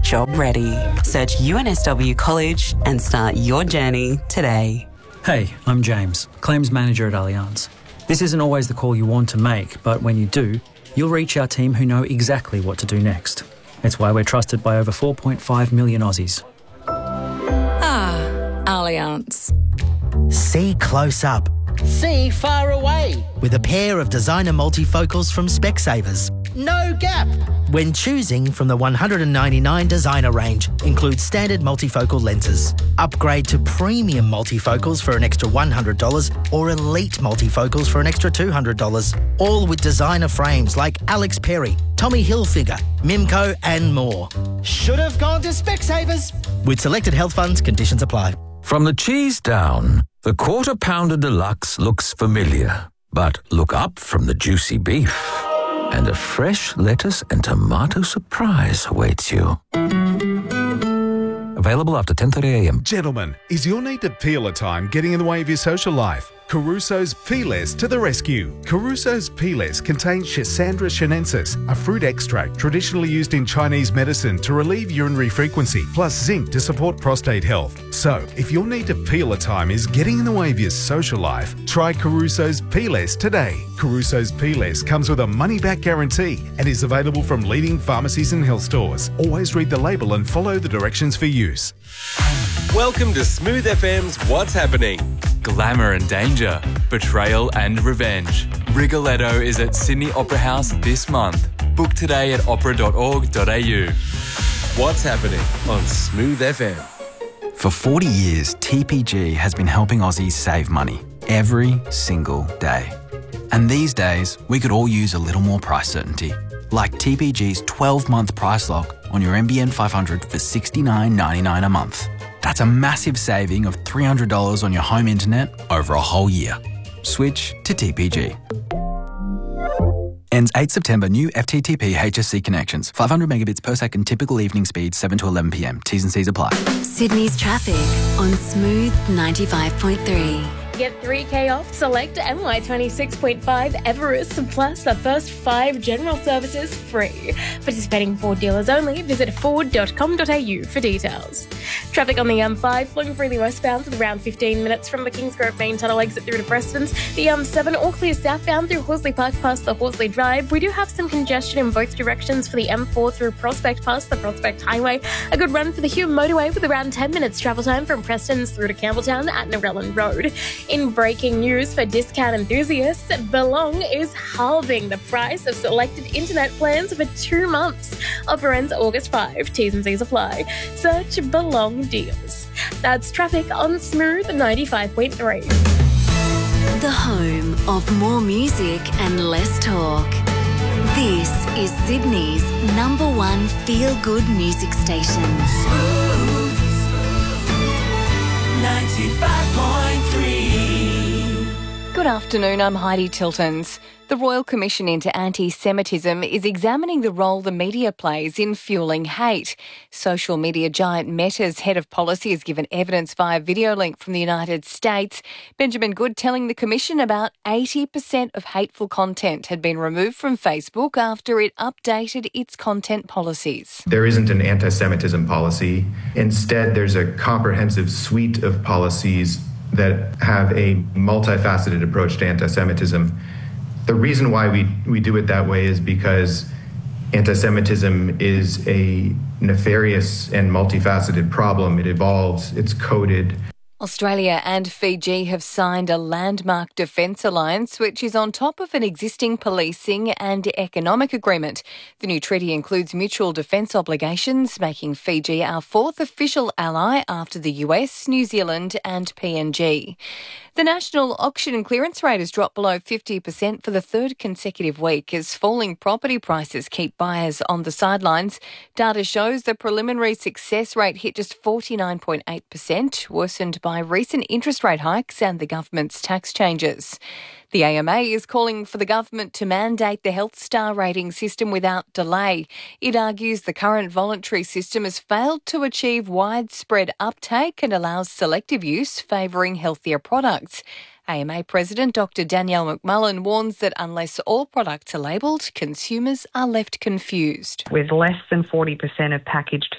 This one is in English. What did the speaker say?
job ready. Search UNSW College and start your journey today. Hey, I'm James, Claims Manager at Allianz. This isn't always the call you want to make, but when you do, you'll reach our team who know exactly what to do next. It's why we're trusted by over 4.5 million Aussies. Allianz. See close up. See far away. With a pair of designer multifocals from Specsavers. No gap. When choosing from the 199 designer range, includes standard multifocal lenses. Upgrade to premium multifocals for an extra $100 or elite multifocals for an extra $200. All with designer frames like Alex Perry, Tommy Hilfiger, Mimco and more. Should have gone to Specsavers. With selected health funds, conditions apply. From the cheese down, the Quarter Pounder Deluxe looks familiar. But look up from the juicy beef, and a fresh lettuce and tomato surprise awaits you. Available after 10:30am. Gentlemen, is your need to peel a time getting in the way of your social life? Caruso's Peelers to the rescue. Caruso's Peelers contain Schisandra chinensis, a fruit extract traditionally used in Chinese medicine to relieve urinary frequency, plus zinc to support prostate health. So, if your need to peel a time is getting in the way of your social life, try Caruso's Peelers today. Caruso's Peelers comes with a money-back guarantee and is available from leading pharmacies and health stores. Always read the label and follow the directions for use. Welcome to Smooth FM's What's Happening. Glamour and danger, betrayal and revenge. Rigoletto is at Sydney Opera House this month. Book today at opera.org.au. What's Happening on Smooth FM. For 40 years, TPG has been helping Aussies save money every single day. And these days, we could all use a little more price certainty. Like TPG's 12-month price lock on your NBN 500 for $69.99 a month. That's a massive saving of $300 on your home internet over a whole year. Switch to TPG. Ends 8 September. New FTTP HSC connections. 500 megabits per second. Typical evening speed 7 to 11 p.m. T's and C's apply. Sydney's traffic on Smooth 95.3. Get 3K off select NY26.5 Everest plus the first 5 general services free. Participating Ford dealers only. Visit ford.com.au for details. Traffic on the M5 flowing freely westbound with around 15 minutes from the Kingsgrove main tunnel exit through to Prestons. The M7 all clear southbound through Horsley Park past the Horsley Drive. We do have some congestion in both directions for the M4 through Prospect past the Prospect Highway. A good run for the Hume motorway with around 10 minutes travel time from Prestons through to Campbelltown at Narellan Road. In breaking news for discount enthusiasts, Belong is halving the price of selected internet plans for 2 months. Offer ends August 5. T's and C's apply. Search Belong Deals. That's traffic on Smooth 95.3. The home of more music and less talk. This is Sydney's #1 feel-good music station. Smooth 95.3. Good afternoon, I'm Heidi Tiltons. The Royal Commission into Anti-Semitism is examining the role the media plays in fuelling hate. Social media giant Meta's head of policy has given evidence via video link from the United States. Benjamin Good telling the Commission about 80% of hateful content had been removed from Facebook after it updated its content policies. There isn't an anti-Semitism policy. Instead, there's a comprehensive suite of policies that have a multifaceted approach to anti-Semitism. The reason why we do it that way is because anti-Semitism is a nefarious and multifaceted problem. It evolves, it's coded. Australia and Fiji have signed a landmark defence alliance which is on top of an existing policing and economic agreement. The new treaty includes mutual defence obligations, making Fiji our 4th official ally after the US, New Zealand and PNG. The national auction and clearance rate has dropped below 50% for the 3rd consecutive week as falling property prices keep buyers on the sidelines. Data shows the preliminary success rate hit just 49.8%, worsened by recent interest rate hikes and the government's tax changes. The AMA is calling for the government to mandate the Health Star rating system without delay. It argues the current voluntary system has failed to achieve widespread uptake and allows selective use, favouring healthier products. AMA President Dr Danielle McMullen warns that unless all products are labelled, consumers are left confused. With less than 40% of packaged